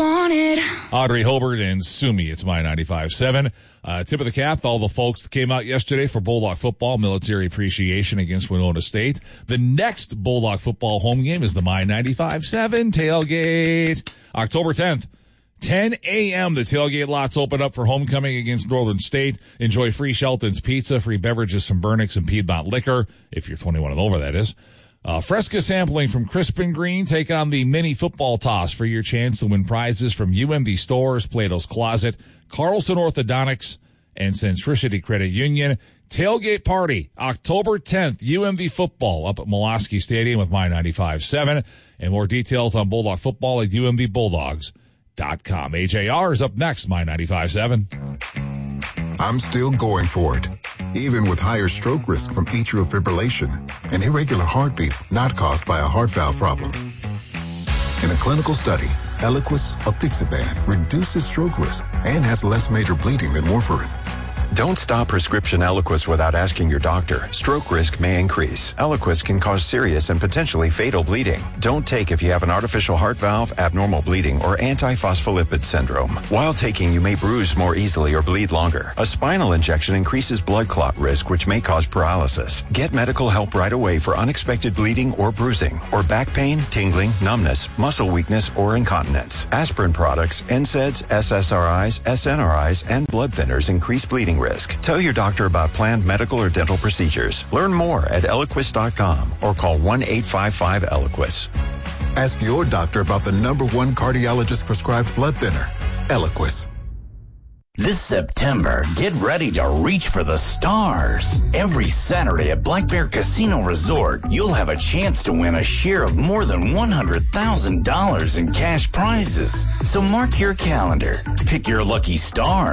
wanted. Audrey Hobart and Sumi. It's My 95.7. Tip of the cap, all the folks that came out yesterday for Bulldog football, military appreciation against Winona State. The next Bulldog football home game is the My 95.7 tailgate. October 10th, 10 a.m. The tailgate lots open up for homecoming against Northern State. Enjoy free Shelton's Pizza, free beverages from Burnix and Piedmont Liquor, if you're 21 and over, that is. Fresca sampling from Crispin Green. Take on the mini football toss for your chance to win prizes from UMD Stores, Plato's Closet, Carlson Orthodontics, and Centricity Credit Union. Tailgate party, October 10th, UMD football up at Molosky Stadium with My 95.7. And more details on Bulldog football at umdbulldogs.com. AJR is up next, My 95.7. I'm still going for it, even with higher stroke risk from atrial fibrillation, an irregular heartbeat not caused by a heart valve problem. In a clinical study, Eliquis apixaban reduces stroke risk and has less major bleeding than warfarin. Don't stop prescription Eliquis without asking your doctor. Stroke risk may increase. Eliquis can cause serious and potentially fatal bleeding. Don't take if you have an artificial heart valve, abnormal bleeding, or antiphospholipid syndrome. While taking, you may bruise more easily or bleed longer. A spinal injection increases blood clot risk, which may cause paralysis. Get medical help right away for unexpected bleeding or bruising, or back pain, tingling, numbness, muscle weakness, or incontinence. Aspirin products, NSAIDs, SSRIs, SNRIs, and blood thinners increase bleeding risk. Tell your doctor about planned medical or dental procedures. Learn more at Eliquis.com or call 1-855-ELIQUIS. Ask your doctor about the #1 cardiologist prescribed blood thinner, Eliquis. This September, get ready to reach for the stars. Every Saturday at Black Bear Casino Resort, you'll have a chance to win a share of more than $100,000 in cash prizes. So mark your calendar, pick your lucky star,